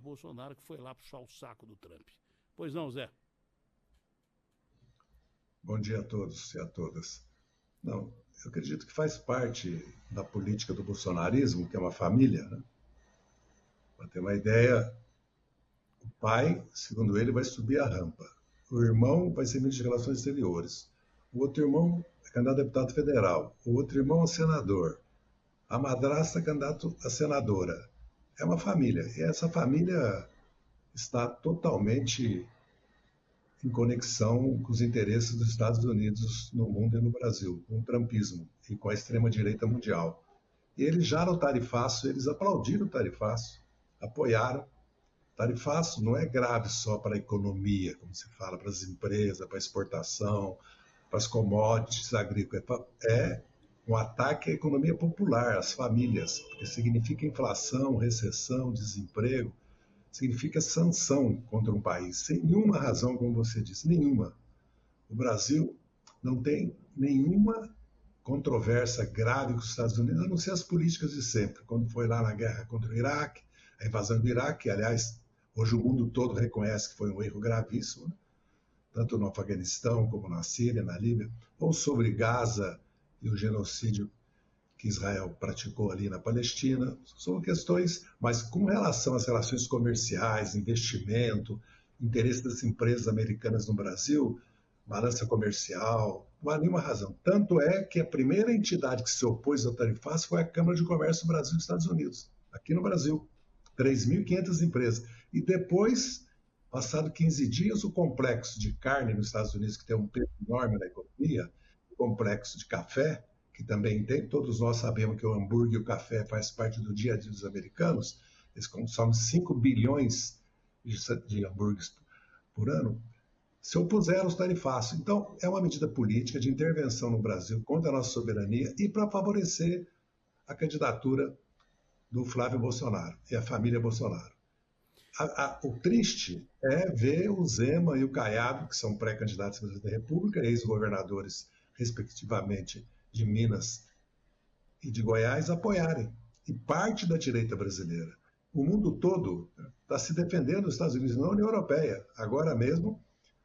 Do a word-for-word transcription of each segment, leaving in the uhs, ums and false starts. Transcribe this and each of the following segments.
Bolsonaro, que foi lá puxar o saco do Trump. Pois não, Zé? Bom dia a todos e a todas. Não, eu acredito que faz parte da política do bolsonarismo, que é uma família, né? Para ter uma ideia, o pai, segundo ele, vai subir a rampa. O irmão vai ser ministro de Relações Exteriores. O outro irmão é candidato a deputado federal. O outro irmão é senador. A madrasta é candidato a senadora. É uma família. E essa família está totalmente em conexão com os interesses dos Estados Unidos no mundo e no Brasil, com o trumpismo e com a extrema-direita mundial. E eles já no tarifaço, eles aplaudiram o tarifaço, apoiaram. Tarifaço não é grave só para a economia, como se fala, para as empresas, para a exportação, para as commodities agrícolas. É um ataque à economia popular, às famílias, porque significa inflação, recessão, desemprego, significa sanção contra um país, sem nenhuma razão, como você disse, nenhuma. O Brasil não tem nenhuma controvérsia grave com os Estados Unidos, a não ser as políticas de sempre, quando foi lá na guerra contra o Iraque, a invasão do Iraque, aliás, hoje o mundo todo reconhece que foi um erro gravíssimo, né? Tanto no Afeganistão como na Síria, na Líbia, ou sobre Gaza e o genocídio que Israel praticou ali na Palestina. São questões, mas com relação às relações comerciais, investimento, interesse das empresas americanas no Brasil, balança comercial, não há nenhuma razão. Tanto é que a primeira entidade que se opôs ao tarifaço foi a Câmara de Comércio do Brasil e Estados Unidos, aqui no Brasil. três mil e quinhentas empresas. E depois, passado quinze dias, o complexo de carne nos Estados Unidos, que tem um peso enorme na economia, o complexo de café, que também tem, todos nós sabemos que o hambúrguer e o café faz parte do dia a dia dos americanos, eles consomem cinco bilhões de, de hambúrgueres por ano, se opuseram aos tarifaços. Então, é uma medida política de intervenção no Brasil contra a nossa soberania e para favorecer a candidatura do Flávio Bolsonaro e a família Bolsonaro. A, a, o triste é ver o Zema e o Caiado, que são pré-candidatos à presidência da República, ex-governadores, respectivamente, de Minas e de Goiás, apoiarem. E parte da direita brasileira. O mundo todo está se defendendo dos Estados Unidos, não a União Europeia. Agora mesmo,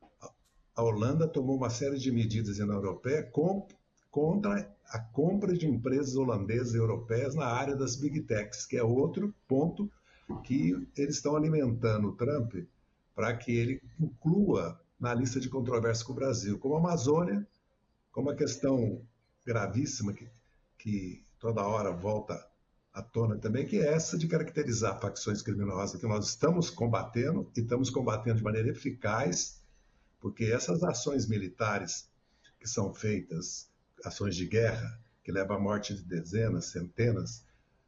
a Holanda tomou uma série de medidas na União Europeia com, contra a compra de empresas holandesas e europeias na área das Big Techs, que é outro ponto que eles estão alimentando o Trump para que ele inclua na lista de controvérsia com o Brasil, como a Amazônia, como a questão gravíssima que, que toda hora volta à tona também, que é essa de caracterizar facções criminosas, que nós estamos combatendo e estamos combatendo de maneira eficaz, porque essas ações militares que são feitas, ações de guerra, que levam à morte de dezenas, centenas,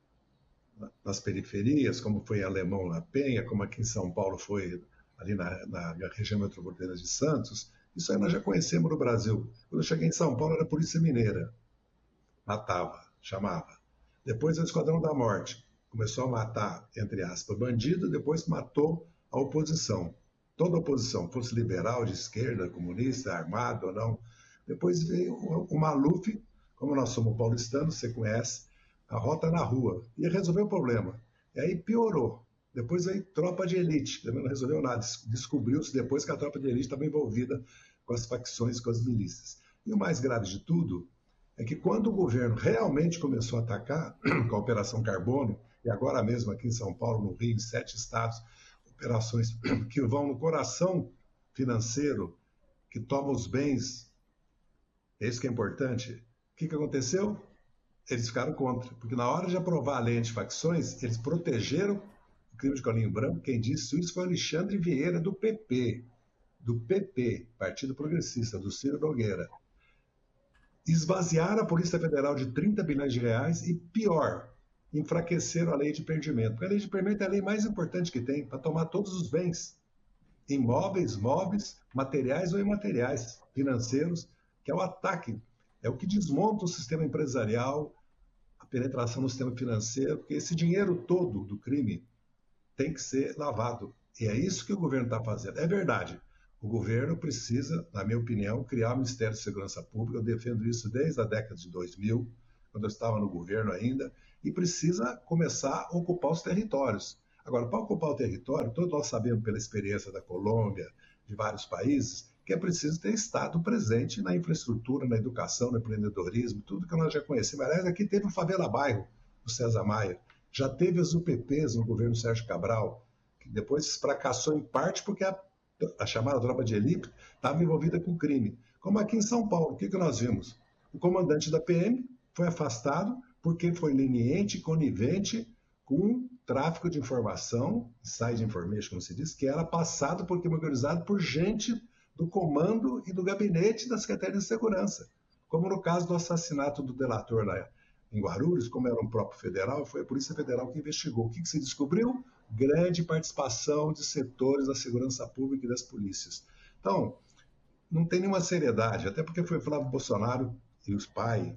nas periferias, como foi em Alemão na Penha, como aqui em São Paulo foi ali na, na região metropolitana de Santos, isso aí nós já conhecemos no Brasil. Quando eu cheguei em São Paulo, era a Polícia Mineira. Matava, chamava. Depois o Esquadrão da Morte. Começou a matar, entre aspas, bandido, depois matou a oposição. Toda a oposição, fosse liberal, de esquerda, comunista, armado ou não. Depois veio o Maluf, como nós somos paulistanos, você conhece, a rota na rua. E resolveu o problema. E aí piorou. Depois veio tropa de elite, também não resolveu nada. Descobriu-se depois que a tropa de elite estava envolvida com as facções, com as milícias. E o mais grave de tudo é que quando o governo realmente começou a atacar, com a Operação Carbono, e agora mesmo aqui em São Paulo, no Rio, em sete estados, operações que vão no coração financeiro, que toma os bens, é isso que é importante. O que, que aconteceu? Eles ficaram contra, porque na hora de aprovar a lei antifacções, eles protegeram o crime de colinho branco. Quem disse isso foi Alexandre Vieira, do P P, do P P, Partido Progressista, do Ciro Nogueira. Esvaziaram a Polícia Federal de trinta bilhões de reais e, pior, enfraqueceram a lei de perdimento. Porque a lei de perdimento é a lei mais importante que tem para tomar todos os bens, imóveis, móveis, materiais ou imateriais, financeiros, que é o ataque, é o que desmonta o sistema empresarial, a penetração no sistema financeiro, porque esse dinheiro todo do crime tem que ser lavado. E é isso que o governo está fazendo. É verdade. O governo precisa, na minha opinião, criar o Ministério de Segurança Pública. Eu defendo isso desde a década de dois mil, quando eu estava no governo ainda, e precisa começar a ocupar os territórios. Agora, para ocupar o território, todos nós sabemos pela experiência da Colômbia, de vários países, que é preciso ter Estado presente na infraestrutura, na educação, no empreendedorismo, tudo que nós já conhecemos. Aliás, aqui teve o Favela Bairro, do César Maia, já teve as U P Ps no governo Sérgio Cabral, que depois fracassou em parte porque a, a chamada tropa de elite estava envolvida com crime. Como aqui em São Paulo, o que, que nós vimos? O comandante da P M foi afastado porque foi leniente e conivente com tráfico de informação, side information, como se diz, que era passado por crime organizado por gente do comando e do gabinete da Secretaria de Segurança. Como no caso do assassinato do delator lá em Guarulhos, como era um próprio federal, foi a Polícia Federal que investigou. O que, que se descobriu? Grande participação de setores da segurança pública e das polícias. Então, não tem nenhuma seriedade, até porque foi Flávio Bolsonaro e os pais,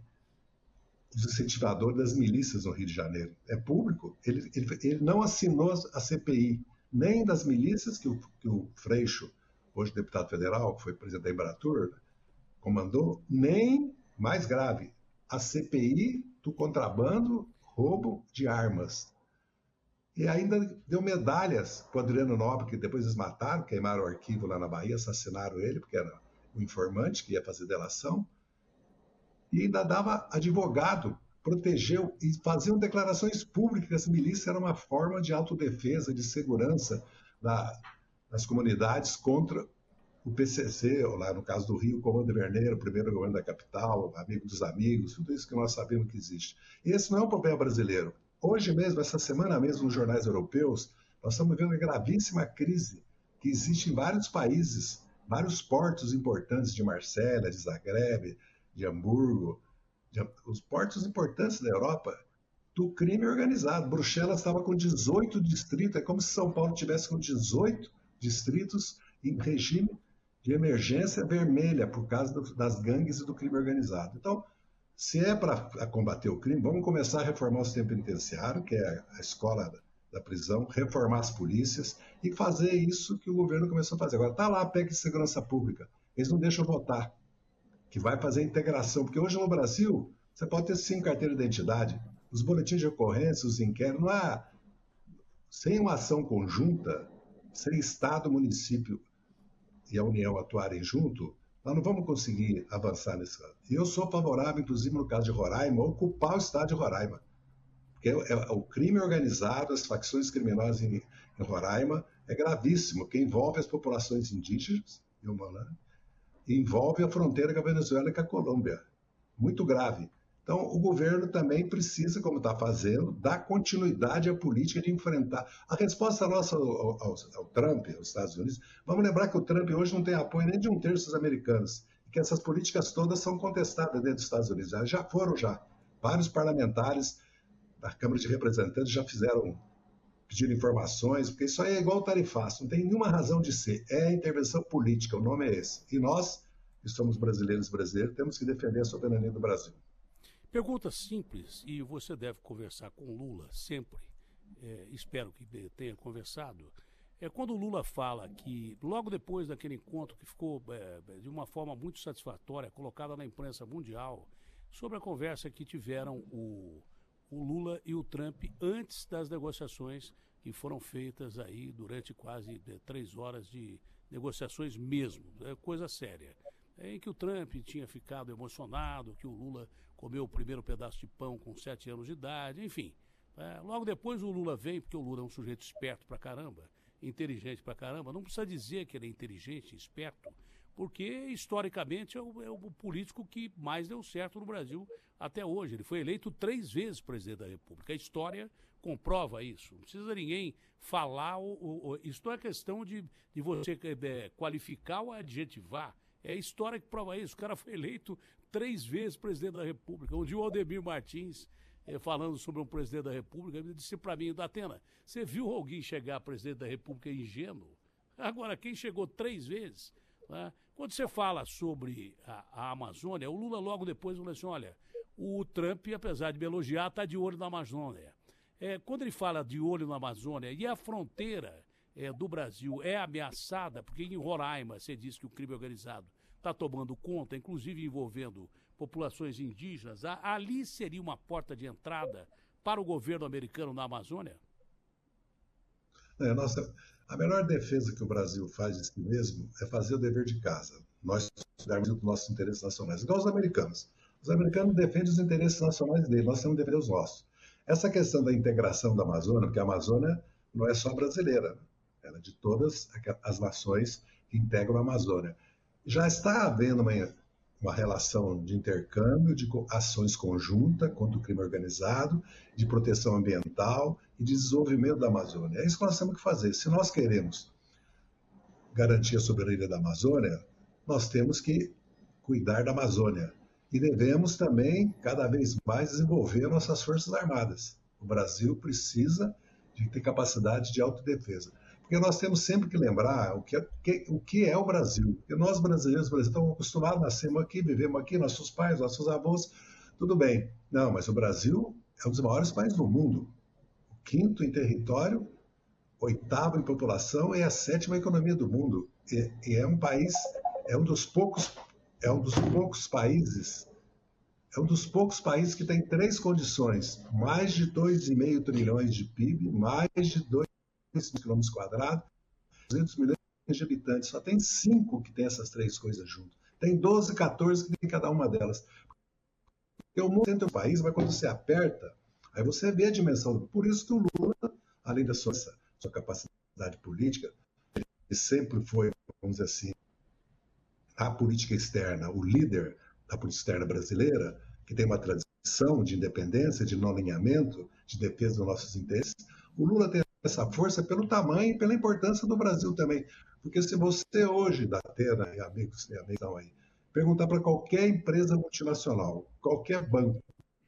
os incentivadores das milícias no Rio de Janeiro. É público. Ele, ele, ele não assinou a C P I, nem das milícias que o, que o Freixo, hoje deputado federal, que foi presidente da Embratur, comandou, nem, mais grave, a C P I do contrabando, roubo de armas. E ainda deu medalhas para o Adriano Nobre, que depois eles mataram, queimaram o arquivo lá na Bahia, assassinaram ele, porque era o informante que ia fazer delação, e ainda dava advogado, protegeu e faziam declarações públicas que essa milícia era uma forma de autodefesa, de segurança da, das comunidades contra o P C C, ou lá no caso do Rio, o Comando Verneiro, o primeiro governo da capital, amigo dos amigos, tudo isso que nós sabemos que existe. E esse não é um problema brasileiro. Hoje mesmo, essa semana mesmo, nos jornais europeus, nós estamos vendo uma gravíssima crise que existe em vários países, vários portos importantes de Marsella, de Zagreb, de Hamburgo, de, os portos importantes da Europa, do crime organizado. Bruxelas estava com dezoito distritos, é como se São Paulo tivesse com dezoito distritos em regime de emergência vermelha por causa do, das gangues e do crime organizado. Então, se é para combater o crime, vamos começar a reformar o sistema penitenciário, que é a escola da, da prisão, reformar as polícias e fazer isso que o governo começou a fazer. Agora, está lá a P E C de segurança pública, eles não deixam votar, que vai fazer a integração, porque hoje no Brasil, você pode ter sim carteira de identidade, os boletins de ocorrência, os inquéritos, não há, sem uma ação conjunta, sem Estado, município e a União atuarem junto, nós não vamos conseguir avançar nesse caso. E eu sou favorável, inclusive no caso de Roraima, a ocupar o estado de Roraima. Porque é, é, o crime organizado, as facções criminosas em, em Roraima, é gravíssimo, porque envolve as populações indígenas, e envolve a fronteira com a Venezuela e com a Colômbia. Muito grave. Então, o governo também precisa, como está fazendo, dar continuidade à política de enfrentar. A resposta nossa ao, ao, ao Trump, aos Estados Unidos, vamos lembrar que o Trump hoje não tem apoio nem de um terço dos americanos, e que essas políticas todas são contestadas dentro dos Estados Unidos. Já foram, já. Vários parlamentares da Câmara de Representantes já fizeram, pediram informações, porque isso aí é igual tarifaço, não tem nenhuma razão de ser. É intervenção política, o nome é esse. E nós, que somos brasileiros brasileiros, temos que defender a soberania do Brasil. Pergunta simples, e você deve conversar com o Lula sempre, é, espero que tenha conversado. É quando o Lula fala que, logo depois daquele encontro que ficou é, de uma forma muito satisfatória, colocada na imprensa mundial, sobre a conversa que tiveram o, o Lula e o Trump antes das negociações que foram feitas aí durante quase é, três horas de negociações mesmo, é coisa séria. É, em que o Trump tinha ficado emocionado, que o Lula comeu o primeiro pedaço de pão com sete anos de idade, enfim. É, logo depois o Lula vem, porque o Lula é um sujeito esperto pra caramba, inteligente pra caramba, não precisa dizer que ele é inteligente, esperto, porque historicamente é o, é o político que mais deu certo no Brasil até hoje. Ele foi eleito três vezes presidente da República. A história comprova isso. Não precisa ninguém falar, o, o, isso não é questão de, de você é, qualificar ou adjetivar. É a história que prova isso. O cara foi eleito três vezes presidente da República. Um dia o Aldemir Martins, eh, falando sobre um presidente da República, ele disse para mim, Datena, você viu alguém chegar presidente da República ingênuo? Agora, quem chegou três vezes? Né? Quando você fala sobre a, a Amazônia, o Lula logo depois falou assim, olha, o Trump, apesar de me elogiar, está de olho na Amazônia. É, quando ele fala de olho na Amazônia e a fronteira é, do Brasil é ameaçada, porque em Roraima você diz que o crime organizado está tomando conta, inclusive envolvendo populações indígenas, ali seria uma porta de entrada para o governo americano na Amazônia? É, nossa, a melhor defesa que o Brasil faz de si mesmo é fazer o dever de casa. Nós cuidarmos dos nossos interesses nacionais, igual os americanos. Os americanos defendem os interesses nacionais deles, nós temos que defender os nossos. Essa questão da integração da Amazônia, porque a Amazônia não é só brasileira, né? Ela é de todas as nações que integram a Amazônia. Já está havendo uma, uma relação de intercâmbio, de ações conjuntas contra o crime organizado, de proteção ambiental e de desenvolvimento da Amazônia. É isso que nós temos que fazer. Se nós queremos garantir a soberania da Amazônia, nós temos que cuidar da Amazônia. E devemos também, cada vez mais, desenvolver nossas forças armadas. O Brasil precisa de ter capacidade de autodefesa. Porque nós temos sempre que lembrar o que é, que, o que é o Brasil. Porque nós, brasileiros, brasileiros, estamos acostumados, nascemos aqui, vivemos aqui, nossos pais, nossos avós, tudo bem. Não, mas o Brasil é um dos maiores países do mundo. O quinto em território, oitavo em população e a sétima economia do mundo. E, e é um país, é um dos poucos, é um dos poucos países, é um dos poucos países que tem três condições: mais de dois vírgula cinco trilhões de P I B, mais de dois quilômetros quadrados, duzentos milhões de habitantes. Só tem cinco que tem essas três coisas juntas. Tem doze, quatorze que tem cada uma delas. Porque o mundo dentro do país, mas quando você aperta, aí você vê a dimensão. Por isso que o Lula, além da sua, sua capacidade política, ele sempre foi, vamos dizer assim, a política externa, o líder da política externa brasileira, que tem uma tradição de independência, de não alinhamento, de defesa dos nossos interesses. O Lula tem essa força pelo tamanho e pela importância do Brasil também. Porque se você hoje, da Atena e amigos e amigos aí, perguntar para qualquer empresa multinacional, qualquer banco,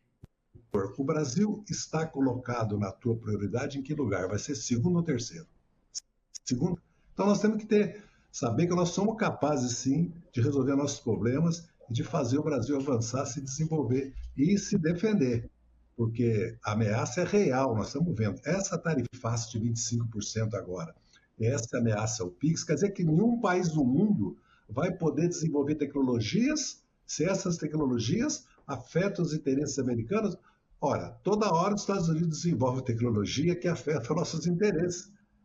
o Brasil está colocado na tua prioridade em que lugar? Vai ser segundo ou terceiro? Segundo? Então nós temos que ter, saber que nós somos capazes sim de resolver nossos problemas e de fazer o Brasil avançar, se desenvolver e se defender. Porque a ameaça é real, nós estamos vendo. Essa tarifaça de vinte e cinco por cento agora, essa ameaça ao PIX, quer dizer que nenhum país do mundo vai poder desenvolver tecnologias se essas tecnologias afetam os interesses americanos. Ora, toda hora os Estados Unidos desenvolvem tecnologia que afeta nossos interesses.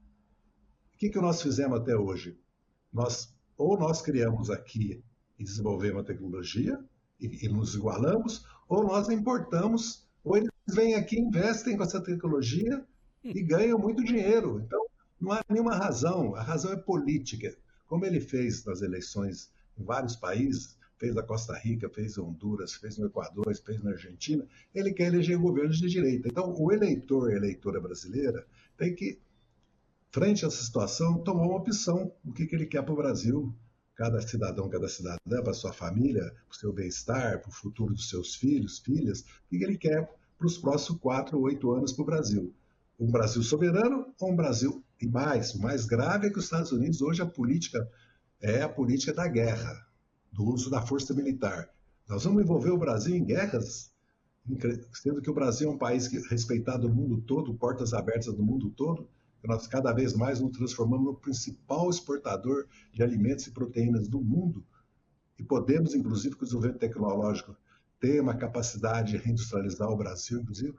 O que, que nós fizemos até hoje? Nós, ou nós criamos aqui e desenvolvemos a tecnologia e, e nos igualamos, ou nós importamos, ou eles vêm aqui, investem com essa tecnologia e ganham muito dinheiro. Então, não há nenhuma razão, a razão é política. Como ele fez nas eleições em vários países, fez na Costa Rica, fez em Honduras, fez no Equador, fez na Argentina, ele quer eleger governos de direita. Então, o eleitor e a eleitora brasileira tem que, frente a essa situação, tomar uma opção. O que, que ele quer para o Brasil? Cada cidadão, cada cidadã, para a sua família, para o seu bem-estar, para o futuro dos seus filhos, filhas, o que, que ele quer para os próximos quatro ou oito anos para o Brasil? Um Brasil soberano ou um Brasil... E mais, o mais grave é que os Estados Unidos, hoje, a política é a política da guerra, do uso da força militar. Nós vamos envolver o Brasil em guerras, sendo que o Brasil é um país respeitado no mundo todo, portas abertas no mundo todo, e nós cada vez mais nos transformamos no principal exportador de alimentos e proteínas do mundo, e podemos, inclusive, com o desenvolvimento tecnológico, ter uma capacidade de reindustrializar o Brasil, inclusive.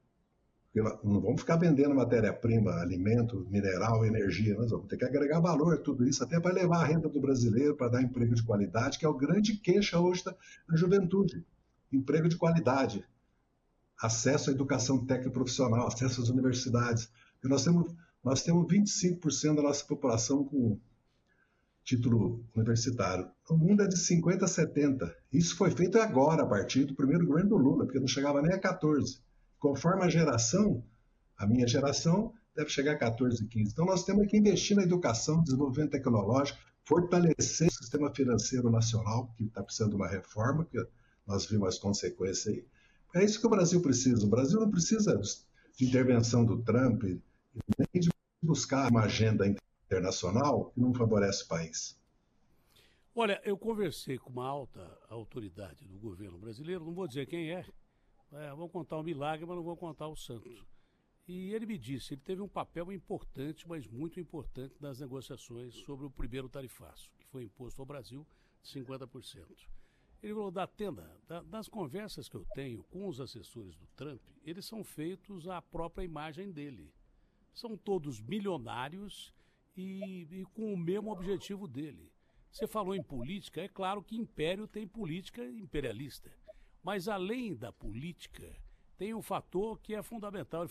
Não vamos ficar vendendo matéria-prima, alimento, mineral, energia. Nós vamos ter que agregar valor a tudo isso, até para levar a renda do brasileiro, para dar emprego de qualidade, que é o grande queixa hoje da, da juventude. Emprego de qualidade, acesso à educação técnica profissional, acesso às universidades. E nós temos, nós temos vinte e cinco por cento da nossa população com título universitário. O mundo é de cinquenta a setenta. Isso foi feito agora, a partir do primeiro governo do Lula, porque não chegava nem a quatorze. Conforme a geração, a minha geração deve chegar a quatorze, quinze. Então nós temos que investir na educação, desenvolvimento tecnológico, fortalecer o sistema financeiro nacional, que está precisando de uma reforma, que nós vimos as consequências aí. É isso que o Brasil precisa. O Brasil não precisa de intervenção do Trump, nem de buscar uma agenda internacional que não favorece o país. Olha, eu conversei com uma alta autoridade do governo brasileiro, não vou dizer quem é, É, vou contar o milagre, mas não vou contar o santo. E ele me disse, ele teve um papel importante, mas muito importante nas negociações sobre o primeiro tarifaço, que foi imposto ao Brasil de cinquenta por cento. Ele falou, da tenda, da, das conversas que eu tenho com os assessores do Trump, eles são feitos à própria imagem dele. são todos milionários e, e com o mesmo objetivo dele. Você falou em política, é claro que império tem política imperialista, mas além da política, tem um fator que é fundamental.